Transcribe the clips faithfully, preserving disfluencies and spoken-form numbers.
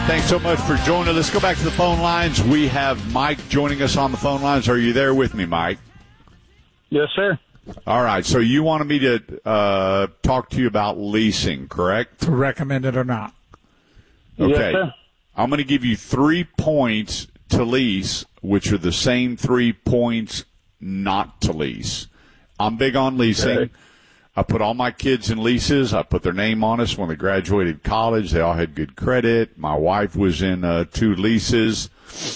Thanks so much for joining. Let's go back to the phone lines. We have Mike joining us on the phone lines. Are you there with me, Mike? Yes, sir. All right. So you wanted me to uh, talk to you about leasing, correct? To recommend it or not. Okay. Yes, sir. I'm going to give you three points to lease, which are the same three points not to lease. I'm big on leasing. Okay. I put all my kids in leases. I put their name on us when they graduated college. They all had good credit. My wife was in uh, two leases.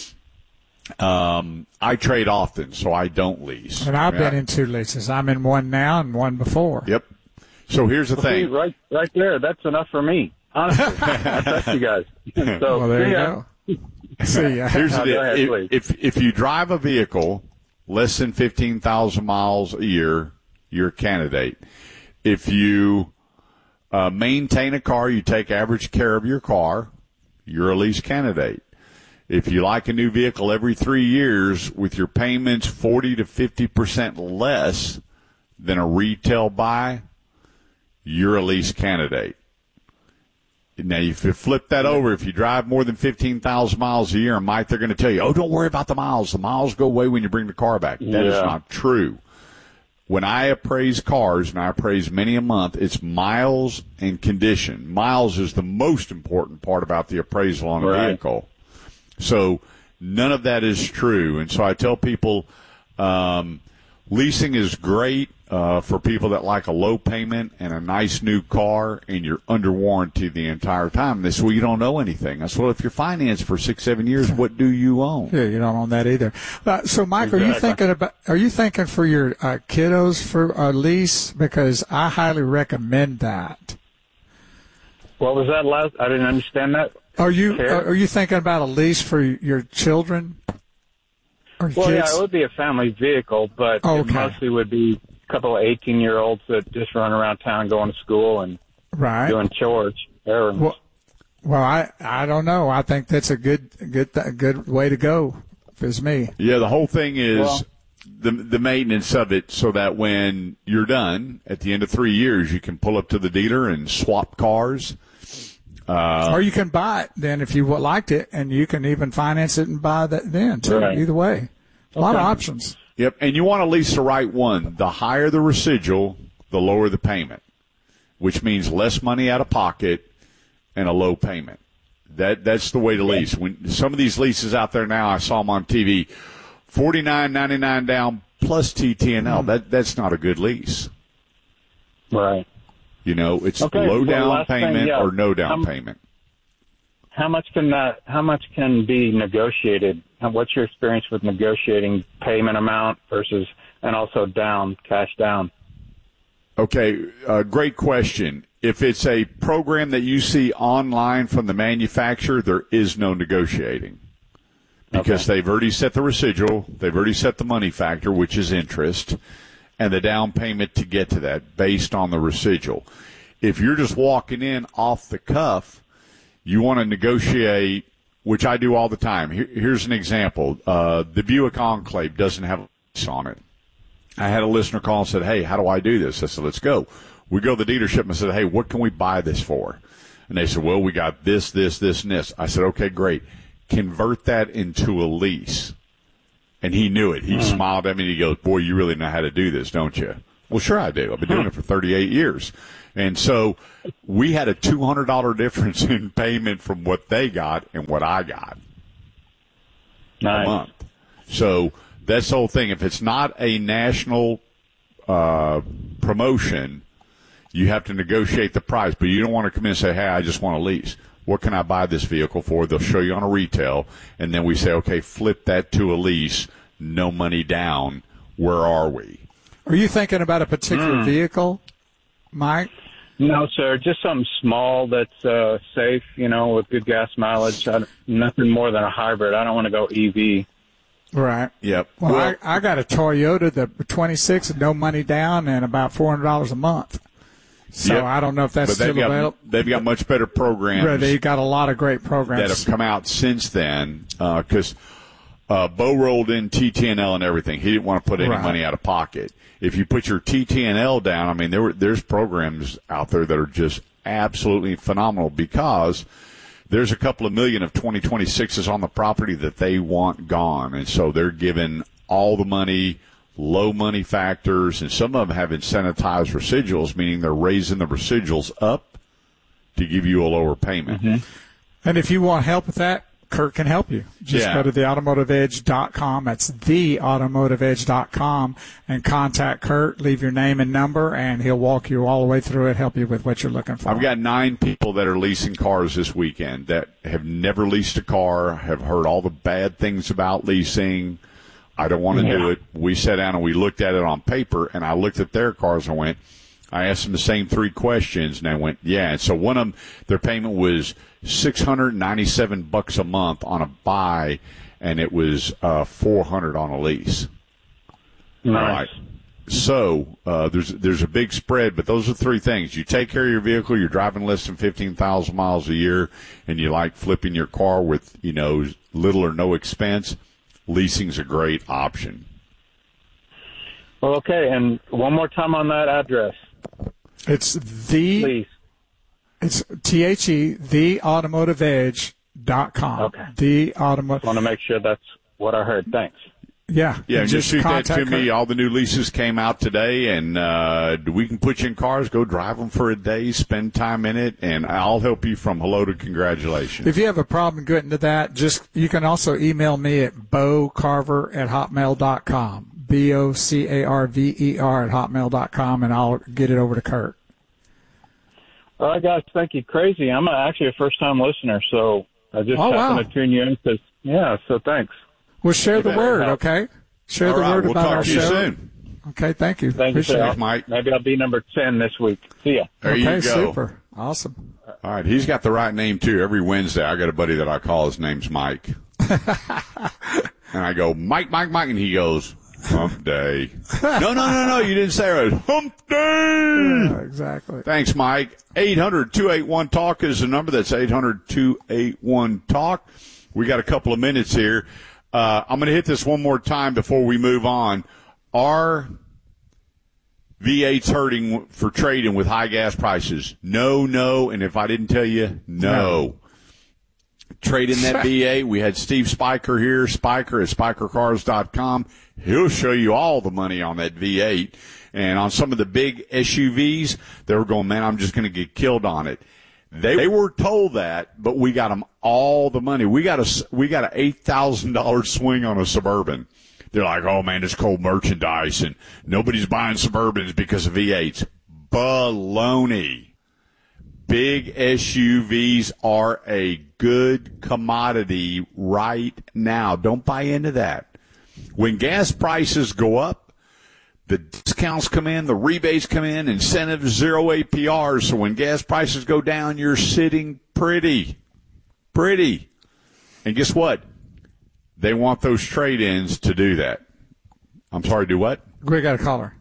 Um, I trade often, so I don't lease. And I've I mean, been I, in two leases. I'm in one now and one before. Yep. So here's the Well, see, thing. right, right there. That's enough for me. Honestly, I trust you guys. So, Well, there you yeah. go. See ya. Here's the No, go ahead, deal. please. If, if if you drive a vehicle less than fifteen thousand miles a year, you're a candidate. If you uh, maintain a car, you take average care of your car, you're a lease candidate. If you like a new vehicle every three years with your payments forty to fifty percent less than a retail buy, you're a lease candidate. Now, if you flip that over, if you drive more than fifteen thousand miles a year, and Mike, they're going to tell you, oh, don't worry about the miles. The miles go away when you bring the car back. That is Yeah. not true. When I appraise cars, and I appraise many a month, it's miles and condition. Miles is the most important part about the appraisal on a Right. vehicle. So none of that is true. And so I tell people um, leasing is great uh, for people that like a low payment and a nice new car, and you're under warranty the entire time. They say, well, you don't know anything. I said, well, if you're financed for six, seven years, what do you own? Yeah, you don't own that either. Uh, so, Mike, are you Exactly. thinking about? Are you thinking for your uh, kiddos for a lease? Because I highly recommend that. What was that last? I didn't understand that. Are you Care? are, are you thinking about a lease for your children? Or Well, kids? yeah, it would be a family vehicle, but Oh, it okay. mostly would be a couple of eighteen-year-olds that just run around town going to school and right. doing chores, errands. Well, well, I I don't know. I think that's a good good th- good way to go. If it's me. Yeah, the whole thing is Well- the the maintenance of it, so that when you're done at the end of three years, you can pull up to the dealer and swap cars. Uh, Or you can buy it then if you liked it, and you can even finance it and buy that then too. Right. Either way, a lot of Okay. options. Yep, and you want to lease the right one. The higher the residual, the lower the payment, which means less money out of pocket and a low payment. That that's the way to lease. When some of these leases out there now, I saw them on T V, forty-nine ninety-nine down plus T T N L. That that's not a good lease. Right. You know, it's Okay, low well, down last thing, payment yeah. or no down Um, payment. How much can that? How much can be negotiated? And what's your experience with negotiating payment amount versus, and also down, cash down? Okay, uh, great question. If it's a program that you see online from the manufacturer, there is no negotiating because Okay. they've already set the residual, they've already set the money factor, which is interest, and the down payment to get to that based on the residual. If you're just walking in off the cuff, you want to negotiate, which I do all the time. Here, here's an example. Uh, the Buick Enclave doesn't have a lease on it. I had a listener call and said, hey, how do I do this? I said, let's go. We go to the dealership and said, hey, what can we buy this for? And they said, well, we got this, this, this, and this. I said, okay, great. Convert that into a lease. And he knew it. He Mm-hmm. smiled at me and he goes, boy, you really know how to do this, don't you? Well, sure I do. I've been doing it for thirty-eight years. And so we had a two hundred dollars difference in payment from what they got and what I got Nice. a month. So that's the whole thing. If it's not a national uh, promotion, you have to negotiate the price, but you don't want to come in and say, hey, I just want a lease. What can I buy this vehicle for? They'll show you on a retail, and then we say, okay, flip that to a lease, no money down. Where are we? Are you thinking about a particular Mm. vehicle, Mike? No, sir. Just something small that's uh, safe, you know, with good gas mileage. I, nothing more than a hybrid. I don't want to go E V. Right. Yep. Well, Well, I, I got a Toyota, the twenty-six, no money down, and about four hundred dollars a month. So Yep. I don't know if that's but they've still got, available. they've got much better programs. Right, they got a lot of great that programs. have come out since then because uh, Bo rolled in T T N L and everything. He didn't want to put any Right. money out of pocket. If you put your T T N L down, I mean, there were, there's programs out there that are just absolutely phenomenal because there's a couple of million of twenty twenty-sixes on the property that they want gone. And so they're giving all the money, low money factors, and some of them have incentivized residuals, meaning they're raising the residuals up to give you a lower payment. Mm-hmm. And if you want help with that, Kurt can help you. Just yeah. go to the automotive edge dot com. That's the automotive edge dot com and contact Kurt. Leave your name and number, and he'll walk you all the way through it, help you with what you're looking for. I've got nine people that are leasing cars this weekend that have never leased a car, have heard all the bad things about leasing. I don't want to yeah. do it. We sat down and we looked at it on paper, and I looked at their cars and went, I asked them the same three questions, and they went, yeah. And so one of them, their payment was six hundred ninety-seven bucks a month on a buy, and it was uh, four hundred on a lease. Nice. All right. So uh, there's there's a big spread, but those are three things. You take care of your vehicle, you're driving less than fifteen thousand miles a year, and you like flipping your car with, you know, little or no expense, leasing's a great option. Well, okay, and one more time on that address. It's the Please. It's T H E, the automotive edge dot com. Okay. The automotive. I want to make sure that's what I heard. Thanks. Yeah. Yeah, just, just shoot that to her. me. All the new leases came out today, and uh, we can put you in cars, go drive them for a day, spend time in it, and I'll help you from hello to congratulations. If you have a problem getting to that, just you can also email me at bo carver at hotmail dot com. B O C A R V E R at hotmail dot com, and I'll get it over to Kurt. All right, guys, thank you. Crazy. I'm actually a first-time listener, so I just oh, happened wow. to tune you in. Cause, yeah, so thanks. Well, share You the word, help. okay? Share All the right, word we'll about talk our to you show. soon. Okay, thank you. Thank Appreciate you, it. Thanks, Mike. Maybe I'll be number ten this week. See ya. There okay, you go. super. Awesome. All right, he's got the right name, too. Every Wednesday, I got a buddy that I call. His name's Mike. And I go, Mike, Mike, Mike, and he goes, Hump Day. no, no, no, no, you didn't say it. Hump Day. Yeah, exactly. Thanks, Mike. eight hundred two eight one talk is the number. That's eight hundred two eight one talk. We got a couple of minutes here. Uh, I'm going to hit this one more time before we move on. Are V eights hurting for trading with high gas prices? No, no, and if I didn't tell you, no. no. Trade in that V eight. We had Steve Spiker here, Spiker at spiker cars dot com. He'll show you all the money on that V eight. And on some of the big S U Vs, they were going, man, I'm just going to get killed on it. They, they were told that, but we got them all the money. We got a, we got an eight thousand dollars swing on a Suburban. They're like, oh, man, it's cold merchandise, and nobody's buying Suburbans because of V eights. Baloney. Big S U Vs are a good commodity right now. Don't buy into that. When gas prices go up, the discounts come in, the rebates come in, incentives, zero A P Rs. So when gas prices go down, you're sitting pretty, pretty. And guess what? They want those trade-ins to do that. I'm sorry, do what? We got a caller.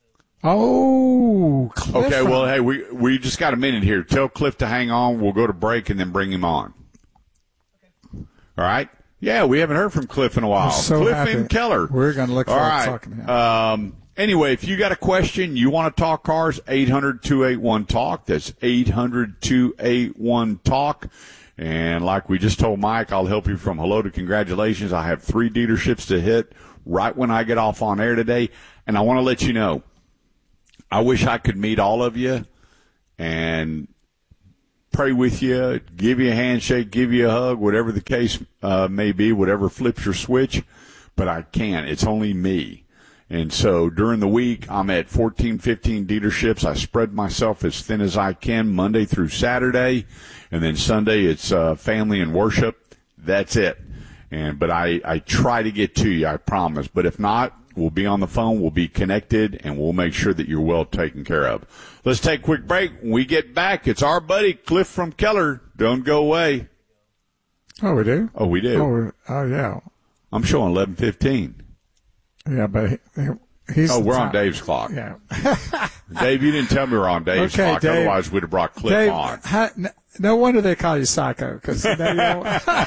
Oh, Cliff. Okay, well, hey, we we just got a minute here. Tell Cliff to hang on. We'll go to break and then bring him on. Okay. All right? Yeah, we haven't heard from Cliff in a while. So Cliff happy. and Keller. We're going to look forward All right. to talking to him. Um, anyway, if you got a question, you want to talk cars, eight hundred two eight one talk. That's eight hundred two eight one talk. And like we just told Mike, I'll help you from hello to congratulations. I have three dealerships to hit right when I get off on air today. And I want to let you know, I wish I could meet all of you and pray with you, give you a handshake, give you a hug, whatever the case uh, may be, whatever flips your switch, but I can't. It's only me. And so during the week, I'm at fourteen, fifteen dealerships. I spread myself as thin as I can Monday through Saturday, and then Sunday it's uh, family and worship. That's it. And but I, I try to get to you, I promise. But if not, we'll be on the phone, we'll be connected, and we'll make sure that you're well taken care of. Let's take a quick break. When we get back, it's our buddy Cliff from Keller. Don't go away. Oh, we do? Oh, we do. Oh, oh yeah. I'm showing eleven fifteen. Yeah, but he, he's... Oh, we're not, on Dave's clock. Yeah. Dave, you didn't tell me we're on Dave's okay, clock. Dave, Otherwise, we'd have brought Cliff Dave, on. How, No wonder they call you Psycho, because you know,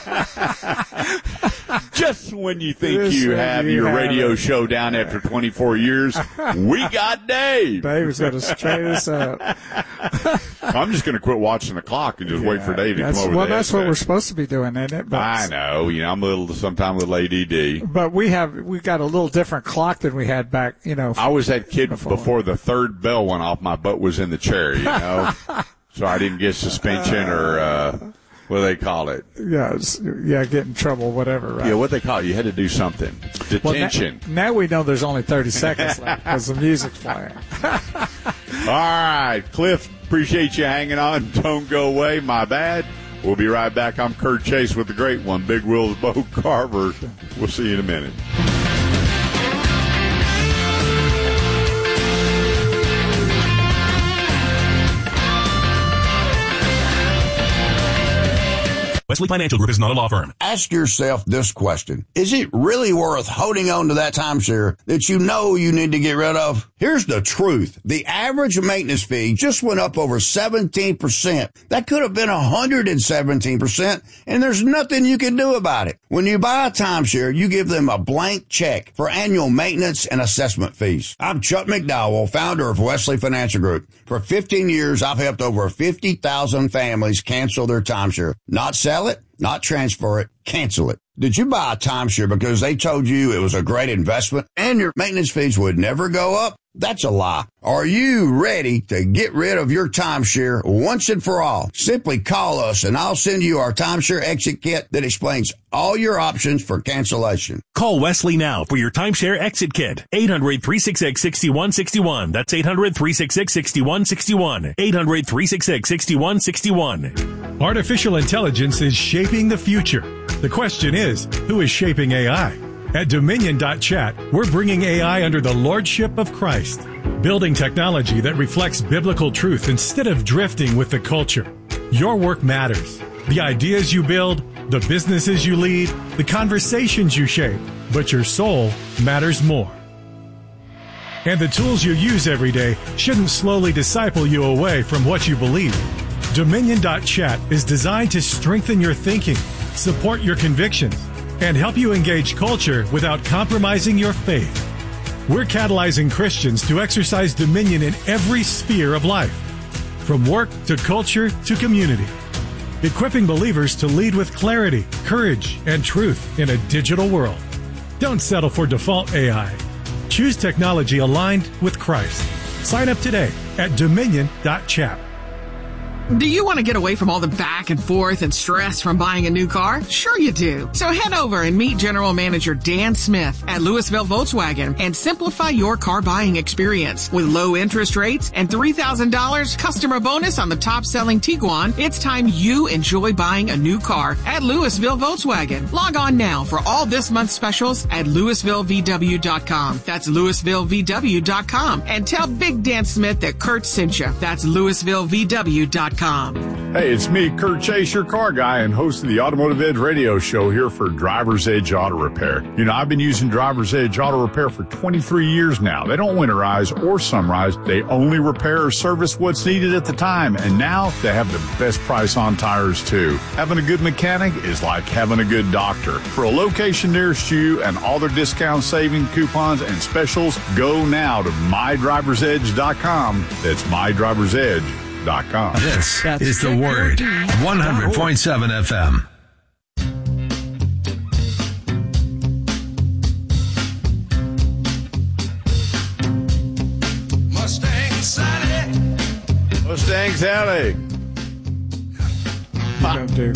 just when you think Just you when have you your have radio it. show down after twenty-four years, we got Dave. Dave is going to straighten us up. I'm just going to quit watching the clock and just wait for Dave to come That's, over. well, the that's what headset. we're supposed to be doing, isn't it? But, I know. You know, I'm a little, sometimes a little A D D. But we have we got a little different clock than we had back, you know. I was that kid Before. before the third bell went off, my butt was in the chair, you know? So I didn't get suspension or, uh, what do they call it? Yeah, it's- yeah, get in trouble, whatever, right? Yeah, what they call it? You had to do something. Well, na- Detention. now we know there's only thirty seconds left because the music's playing. All right, Cliff, appreciate you hanging on. Don't go away. My bad. We'll be right back. I'm Kurt Chase with the great one, Big Will's Bo Carver. We'll see you in a minute. Wesley Financial Group is not a law firm. Ask yourself this question. Is it really worth holding on to that timeshare that you know you need to get rid of? Here's the truth. The average maintenance fee just went up over seventeen percent. That could have been one hundred seventeen percent, and there's nothing you can do about it. When you buy a timeshare, you give them a blank check for annual maintenance and assessment fees. I'm Chuck McDowell, founder of Wesley Financial Group. For fifteen years, I've helped over fifty thousand families cancel their timeshare. Not sell it, not transfer it, cancel it. Did you buy a timeshare because they told you it was a great investment and your maintenance fees would never go up? That's a lie. Are you ready to get rid of your timeshare once and for all? Simply call us and I'll send you our timeshare exit kit that explains all your options for cancellation. Call Wesley now for your timeshare exit kit. eight hundred, three six six, six one six one. That's eight hundred, three six six, six one six one. eight hundred, three six six, six one six one. Artificial intelligence is shaping the future. The question is, who is shaping A I? At Dominion dot chat, we're bringing A I under the lordship of Christ, building technology that reflects biblical truth instead of drifting with the culture. Your work matters. The ideas you build, the businesses you lead, the conversations you shape, but your soul matters more. And the tools you use every day shouldn't slowly disciple you away from what you believe. Dominion dot chat is designed to strengthen your thinking, support your convictions, and help you engage culture without compromising your faith. We're catalyzing Christians to exercise dominion in every sphere of life, from work to culture to community, equipping believers to lead with clarity, courage, and truth in a digital world. Don't settle for default A I. Choose technology aligned with Christ. Sign up today at Dominion dot chat. Do you want to get away from all the back and forth and stress from buying a new car? Sure you do. So head over and meet General Manager Dan Smith at Louisville Volkswagen and simplify your car buying experience. With low interest rates and three thousand dollars customer bonus on the top-selling Tiguan, it's time you enjoy buying a new car at Louisville Volkswagen. Log on now for all this month's specials at Louisville V W dot com. That's Louisville V W dot com. And tell Big Dan Smith that Kurt sent you. That's Louisville V W dot com. Hey, it's me, Kurt Chase, your car guy and host of the Automotive Edge radio show here for Driver's Edge Auto Repair. You know, I've been using Driver's Edge Auto Repair for twenty-three years now. They don't winterize or summerize. They only repair or service what's needed at the time. And now they have the best price on tires, too. Having a good mechanic is like having a good doctor. For a location nearest you and all their discount saving coupons and specials, go now to my drivers edge dot com. That's my drivers edge dot com. This That's is the Word, one hundred point seven F M. Mustang Sally. Mustang Sally. Do.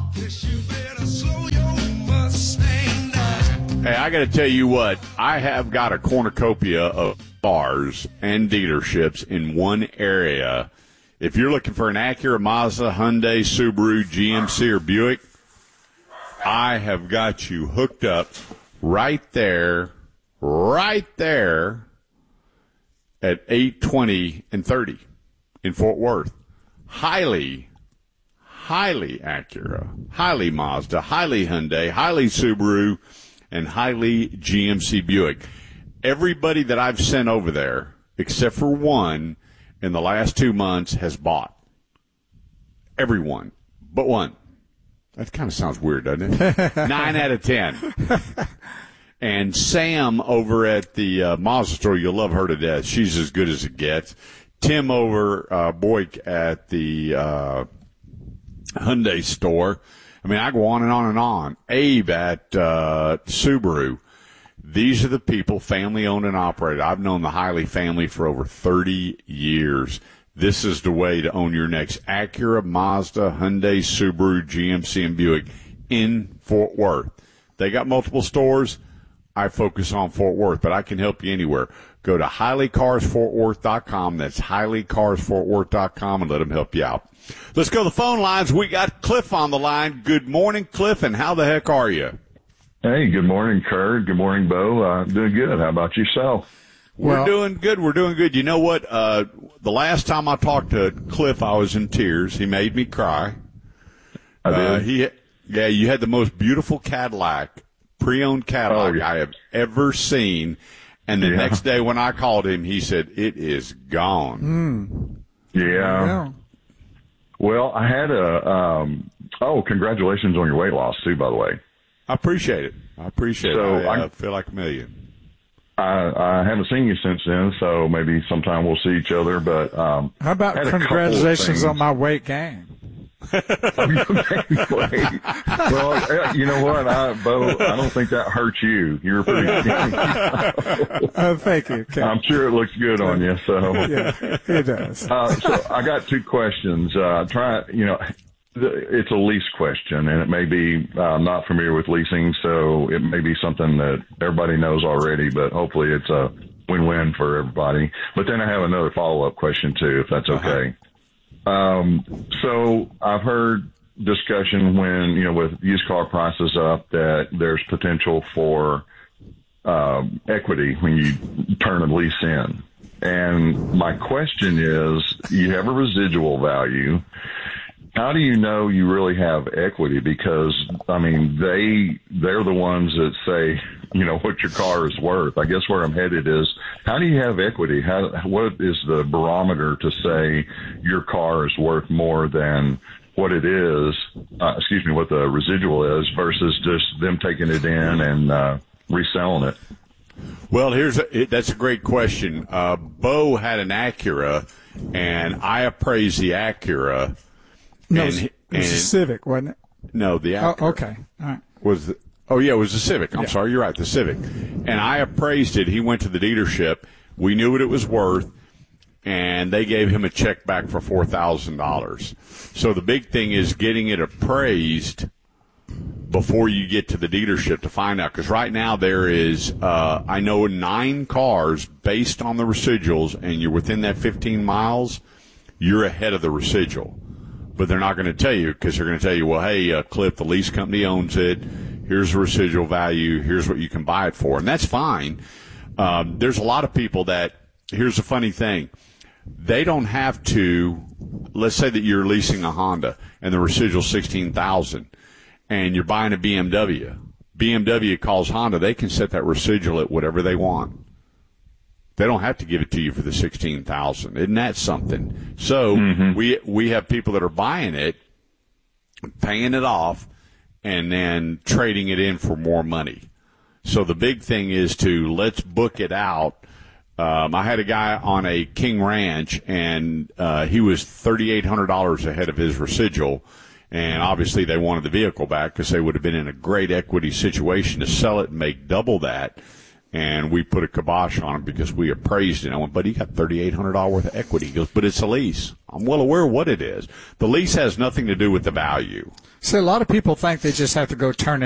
Hey, I got to tell you what, I have got a cornucopia of bars and dealerships in one area. If you're looking for an Acura, Mazda, Hyundai, Subaru, G M C, or Buick, I have got you hooked up right there, right there at eight twenty and thirty in Fort Worth. Highly, highly Acura, highly Mazda, highly Hyundai, highly Subaru, and highly G M C Buick. Everybody that I've sent over there, except for one, in the last two months has bought. everyone but one. That kind of sounds weird, doesn't it? Nine out of ten. And Sam over at the uh, Mazda store, you'll love her to death. She's as good as it gets. Tim over uh, Boyk at the uh, Hyundai store. I mean, I go on and on and on. Abe at uh, Subaru. These are the people, family owned and operated. I've known the Hiley family for over thirty years. This is the way to own your next Acura, Mazda, Hyundai, Subaru, G M C, and Buick in Fort Worth. They got multiple stores. I focus on Fort Worth, but I can help you anywhere. Go to Hiley Cars Fort Worth dot com. That's Hiley Cars Fort Worth dot com, and let them help you out. Let's go to the phone lines. We got Cliff on the line. Good morning, Cliff, and how the heck are you? Hey, good morning, Kurt. Good morning, Bo. Uh, doing good. How about yourself? We're Well, doing good. We're doing good. You know what? Uh, the last time I talked to Cliff, I was in tears. He made me cry. I did. Uh, he, yeah, you had the most beautiful Cadillac, pre-owned Cadillac Oh, yeah. I have ever seen. And the Yeah. next day when I called him, he said, it is gone. Yeah. yeah. Well, I had a, um, oh, congratulations on your weight loss, too, by the way. I appreciate it. I appreciate So it. I, I- uh, feel like a million. I, I haven't seen you since then, so maybe sometime we'll see each other, but, um, How about had a couple of congratulations things. on my weight gain? Well, uh, you know what, I, Bo, I don't think that hurt you. You were pretty skinny. Oh, thank you. Ken. I'm sure it looks good on you, so. Yeah, it does. Uh, so I got two questions. Uh, try, you know, it's a lease question, and it may be uh, not familiar with leasing, so it may be something that everybody knows already, but hopefully it's a win-win for everybody. But then I have another follow-up question too, if that's okay. Um, so I've heard discussion when, you know, with used car prices up that there's potential for um, equity when you turn a lease in. And my question is, you have a residual value. How do you know you really have equity? Because, I mean, they, they're the ones that say, you know, what your car is worth. I guess where I'm headed is, how do you have equity? How, what is the barometer to say your car is worth more than what it is, uh, excuse me, what the residual is versus just them taking it in and, uh, reselling it? Well, here's a, it, that's a great question. Uh, Bo had an Acura, and I appraised the Acura. No, and, it was a and- Civic, wasn't it? No, the Oh, Acura okay. All right. was the, oh yeah, it was the Civic. I'm Yeah. sorry, you're right, the Civic. And I appraised it. He went to the dealership. We knew what it was worth, and they gave him a check back for four thousand dollars. So the big thing is getting it appraised before you get to the dealership to find out. Because right now there is, uh, I know nine cars based on the residuals, and you're within that fifteen miles, you're ahead of the residual. But they're not going to tell you, because they're going to tell you, well, hey, uh, Cliff, the lease company owns it. Here's the residual value. Here's what you can buy it for. And that's fine. Um, there's a lot of people that, here's the funny thing. They don't have to, let's say that you're leasing a Honda and the residual sixteen thousand dollars and you're buying a B M W. B M W calls Honda. They can set that residual at whatever they want. They don't have to give it to you for the sixteen thousand dollars. Isn't that something? So mm-hmm. we we have people that are buying it, paying it off, and then trading it in for more money. So the big thing is to let's book it out. Um, I had a guy on a King Ranch, and uh, he was thirty-eight hundred dollars ahead of his residual. And obviously they wanted the vehicle back because they would have been in a great equity situation to sell it and make double that. And we put a kibosh on it because we appraised it. I went, but he got thirty-eight hundred dollars worth of equity. He goes, but it's a lease. I'm well aware what it is. The lease has nothing to do with the value. So a lot of people think they just have to go turn